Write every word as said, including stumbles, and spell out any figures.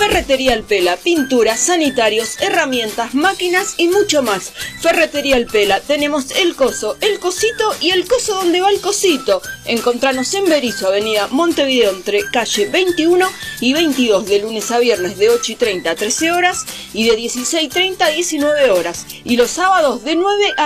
Ferretería El Pela, pinturas, sanitarios, herramientas, máquinas y mucho más. Ferretería El Pela, tenemos el coso, el cosito y el coso donde va el cosito. Encontranos en Berisso, avenida Montevideo, entre calle veintiuno y veintidós, de lunes a viernes de ocho y treinta a trece horas y de dieciséis y treinta a diecinueve horas. Y los sábados de nueve a